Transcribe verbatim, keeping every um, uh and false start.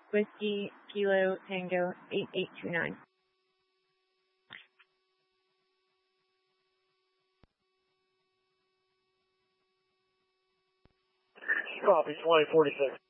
Whiskey Kilo Tango eight eight two nine. Copy, twenty forty-six.